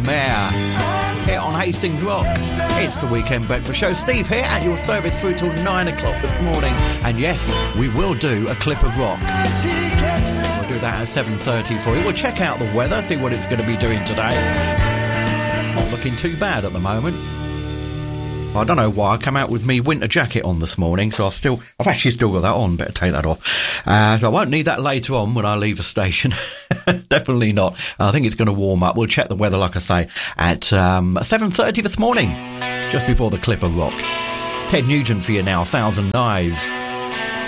Mare here on Hastings Rock. It's the Weekend Breakfast Show. Steve here at your service through till 9 o'clock this morning. And yes, we will do a clip of rock. We'll do that at 7:30 for you. We'll check out the weather, see what it's going to be doing today. Not looking too bad at the moment. I don't know why I come out with me winter jacket on this morning, so I've actually still got that on. Better take that off. So I won't need that later on when I leave the station. Definitely not. I think it's going to warm up. We'll check the weather, like I say, at 7:30 this morning, just before the clip of rock. Ted Nugent for you now, 1,000 Knives.